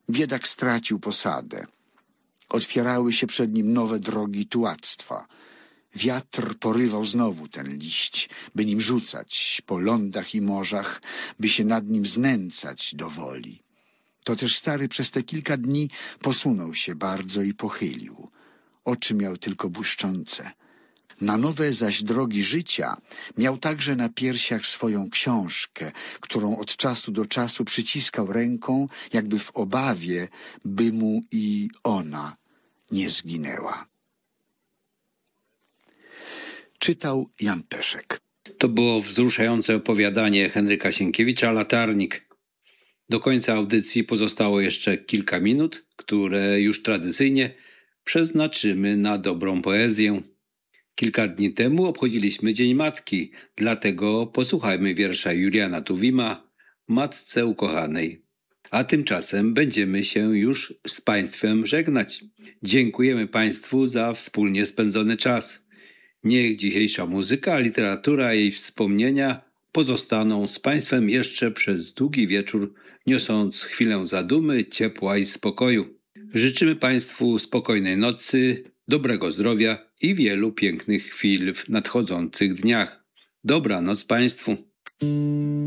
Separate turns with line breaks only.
Biedak stracił posadę. Otwierały się przed nim nowe drogi tułactwa. Wiatr porywał znowu ten liść, by nim rzucać po lądach i morzach, by się nad nim znęcać do woli. To też stary przez te kilka dni posunął się bardzo i pochylił. Oczy miał tylko błyszczące. Na nowe zaś drogi życia miał także na piersiach swoją książkę, którą od czasu do czasu przyciskał ręką, jakby w obawie, by mu i ona nie zginęła. Czytał Jan Peszek.
To było wzruszające opowiadanie Henryka Sienkiewicza Latarnik. Do końca audycji pozostało jeszcze kilka minut, które już tradycyjnie przeznaczymy na dobrą poezję. Kilka dni temu obchodziliśmy Dzień Matki, dlatego posłuchajmy wiersza Juliana Tuwima Matce ukochanej. A tymczasem będziemy się już z Państwem żegnać. Dziękujemy Państwu za wspólnie spędzony czas. Niech dzisiejsza muzyka, literatura i jej wspomnienia pozostaną z Państwem jeszcze przez długi wieczór, niosąc chwilę zadumy, ciepła i spokoju. Życzymy Państwu spokojnej nocy, dobrego zdrowia i wielu pięknych chwil w nadchodzących dniach. Dobranoc Państwu.